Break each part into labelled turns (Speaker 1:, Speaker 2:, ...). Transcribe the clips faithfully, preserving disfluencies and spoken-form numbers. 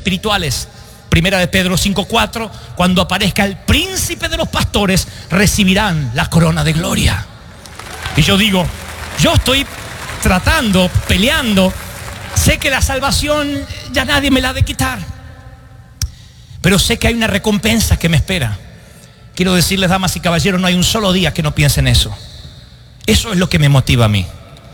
Speaker 1: espirituales. Primera de Pedro cinco cuatro, cuando aparezca el príncipe de los pastores, recibirán la corona de gloria. Y yo digo, yo estoy tratando, peleando, sé que la salvación ya nadie me la ha de quitar, pero sé que hay una recompensa que me espera. Quiero decirles, damas y caballeros, no hay un solo día que no piense en eso. Eso es lo que me motiva a mí.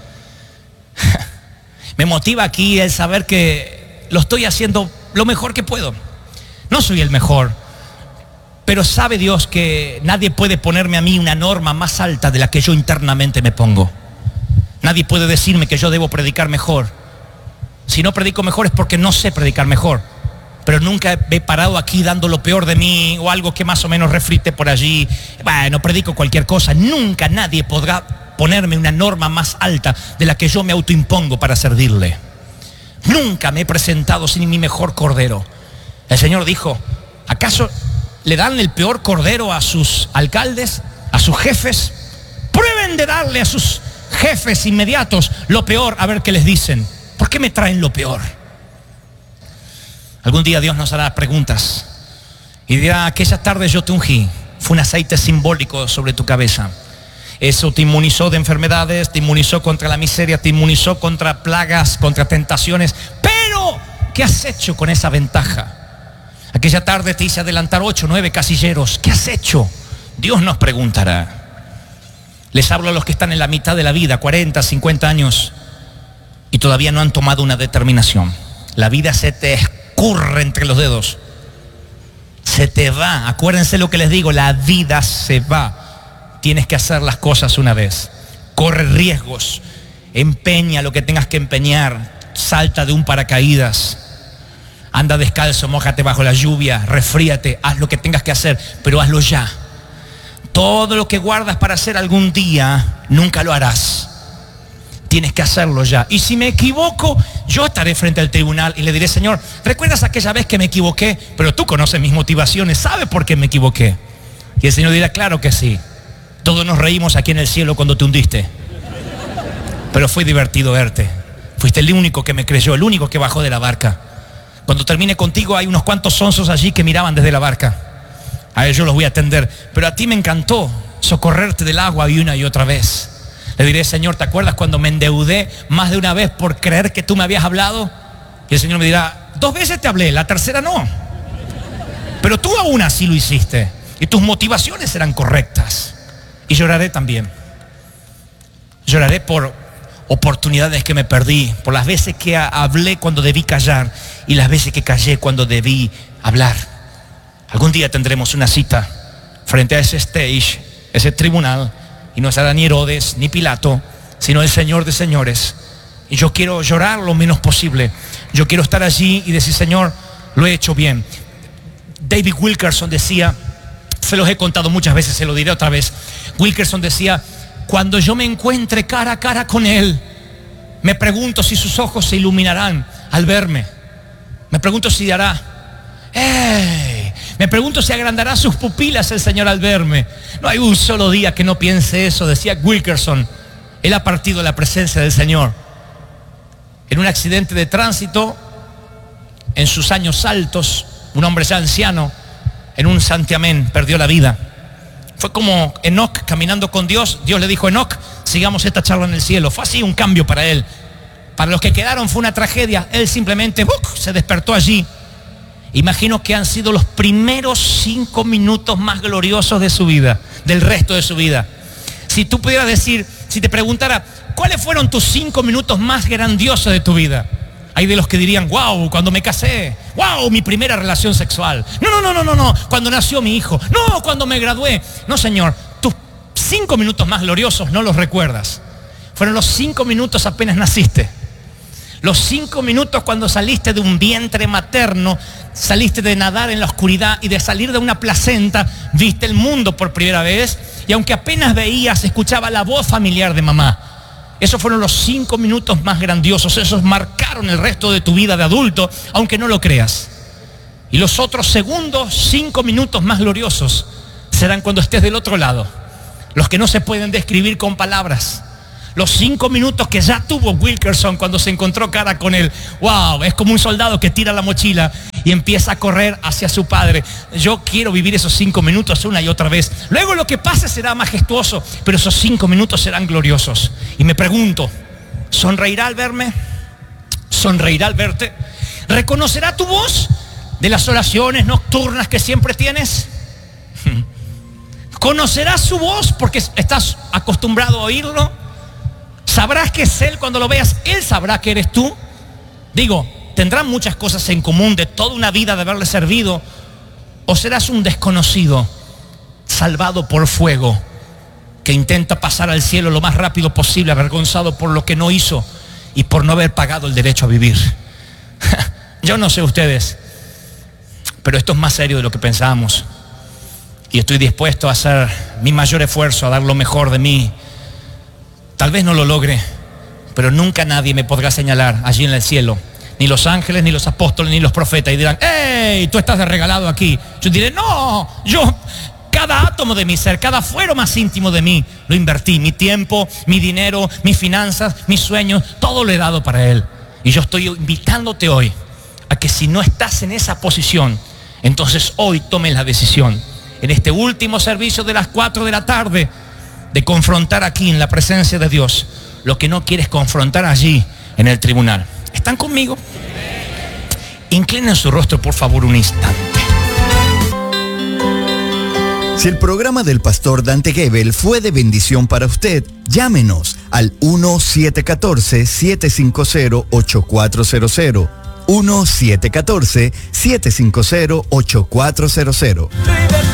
Speaker 1: Me motiva aquí el saber que lo estoy haciendo lo mejor que puedo. No soy el mejor, pero sabe Dios que nadie puede ponerme a mí una norma más alta de la que yo internamente me pongo. Nadie puede decirme que yo debo predicar mejor. Si no predico mejor es porque no sé predicar mejor. Pero nunca he parado aquí dando lo peor de mí o algo que más o menos refrite por allí. Bueno, predico cualquier cosa. Nunca nadie podrá ponerme una norma más alta de la que yo me autoimpongo para servirle. Nunca me he presentado sin mi mejor cordero. El Señor dijo, ¿acaso le dan el peor cordero a sus alcaldes, a sus jefes? Prueben de darle a sus jefes inmediatos lo peor, a ver qué les dicen. ¿Por qué me traen lo peor? Algún día Dios nos hará preguntas y dirá, aquella tarde yo te ungí, fue un aceite simbólico sobre tu cabeza. Eso te inmunizó de enfermedades, te inmunizó contra la miseria, te inmunizó contra plagas, contra tentaciones. Pero, ¿qué has hecho con esa ventaja? Aquella tarde te hice adelantar ocho, nueve casilleros. ¿Qué has hecho? Dios nos preguntará. Les hablo a los que están en la mitad de la vida, cuarenta, cincuenta años, y todavía no han tomado una determinación. La vida se te escurre entre los dedos. Se te va. Acuérdense lo que les digo, la vida se va. Tienes que hacer las cosas una vez. Corre riesgos. Empeña lo que tengas que empeñar. Salta de un paracaídas. Anda descalzo, mójate bajo la lluvia, resfríate, haz lo que tengas que hacer, pero hazlo ya. Todo lo que guardas para hacer algún día, nunca lo harás. Tienes que hacerlo ya. Y si me equivoco, yo estaré frente al tribunal y le diré, Señor, ¿recuerdas aquella vez que me equivoqué? Pero tú conoces mis motivaciones, ¿sabes por qué me equivoqué? Y el Señor dirá, claro que sí. Todos nos reímos aquí en el cielo cuando te hundiste. Pero fue divertido verte. Fuiste el único que me creyó, el único que bajó de la barca. Cuando termine contigo hay unos cuantos sonsos allí que miraban desde la barca. A ellos los voy a atender. Pero a ti me encantó socorrerte del agua y una y otra vez. Le diré, Señor, ¿te acuerdas cuando me endeudé más de una vez por creer que tú me habías hablado? Y el Señor me dirá, dos veces te hablé, la tercera no. Pero tú aún así lo hiciste. Y tus motivaciones eran correctas. Y lloraré también. Lloraré por oportunidades que me perdí, por las veces que hablé cuando debí callar y las veces que callé cuando debí hablar. Algún día tendremos una cita frente a ese stage, ese tribunal, y no será ni Herodes ni Pilato, sino el Señor de señores. Y yo quiero llorar lo menos posible. Yo quiero estar allí y decir, Señor, lo he hecho bien. David Wilkerson decía, se los he contado muchas veces, se lo diré otra vez. Wilkerson decía, cuando yo me encuentre cara a cara con Él, me pregunto si sus ojos se iluminarán al verme. Me pregunto si hará, ¡hey! Me pregunto si agrandará sus pupilas el Señor al verme. No hay un solo día que no piense eso, decía Wilkerson. Él ha partido de la presencia del Señor. En un accidente de tránsito, en sus años altos, un hombre ya anciano, en un santiamén, perdió la vida. Fue como Enoc caminando con Dios. Dios le dijo, Enoc, sigamos esta charla en el cielo. Fue así un cambio para él. Para los que quedaron fue una tragedia. Él simplemente ¡buc! Se despertó allí. Imagino que han sido los primeros cinco minutos más gloriosos de su vida, del resto de su vida. Si tú pudieras decir, si te preguntara, ¿cuáles fueron tus cinco minutos más grandiosos de tu vida? Hay de los que dirían, wow, cuando me casé, wow, mi primera relación sexual. No, no, no, no, no, no, cuando nació mi hijo. No, cuando me gradué. No, Señor, tus cinco minutos más gloriosos no los recuerdas. Fueron los cinco minutos apenas naciste. Los cinco minutos cuando saliste de un vientre materno, saliste de nadar en la oscuridad y de salir de una placenta, viste el mundo por primera vez y aunque apenas veías, escuchaba la voz familiar de mamá. Esos fueron los cinco minutos más grandiosos, esos marcaron el resto de tu vida de adulto, aunque no lo creas. Y los otros segundos, cinco minutos más gloriosos, serán cuando estés del otro lado, los que no se pueden describir con palabras. Los cinco minutos que ya tuvo Wilkerson cuando se encontró cara con él. Wow, es como un soldado que tira la mochila y empieza a correr hacia su padre. Yo quiero vivir esos cinco minutos una y otra vez. Luego lo que pase será majestuoso, pero esos cinco minutos serán gloriosos. Y me pregunto, ¿sonreirá al verme? ¿Sonreirá al verte? ¿Reconocerá tu voz de las oraciones nocturnas que siempre tienes? ¿Conocerás su voz porque estás acostumbrado a oírlo? ¿Sabrás que es Él cuando lo veas? ¿Él sabrá que eres tú? Digo, ¿tendrán muchas cosas en común de toda una vida de haberle servido? ¿O serás un desconocido, salvado por fuego, que intenta pasar al cielo lo más rápido posible, avergonzado por lo que no hizo y por no haber pagado el derecho a vivir? Yo no sé ustedes, pero esto es más serio de lo que pensábamos. Y estoy dispuesto a hacer mi mayor esfuerzo, a dar lo mejor de mí. Tal vez no lo logre, pero nunca nadie me podrá señalar allí en el cielo. Ni los ángeles, ni los apóstoles, ni los profetas. Y dirán, ¡hey! Tú estás de regalado aquí. Yo diré, no, yo, cada átomo de mi ser, cada fuero más íntimo de mí, lo invertí. Mi tiempo, mi dinero, mis finanzas, mis sueños, todo lo he dado para Él. Y yo estoy invitándote hoy a que si no estás en esa posición, entonces hoy tomes la decisión, en este último servicio de las cuatro de la tarde, de confrontar aquí en la presencia de Dios lo que no quieres confrontar allí en el tribunal. ¿Están conmigo? Inclinen su rostro, por favor, un instante.
Speaker 2: Si el programa del pastor Dante Gebel fue de bendición para usted, llámenos al uno siete uno cuatro, siete cinco cero, ocho cuatro cero cero. uno siete uno cuatro, siete cinco cero, ocho cuatro cero cero.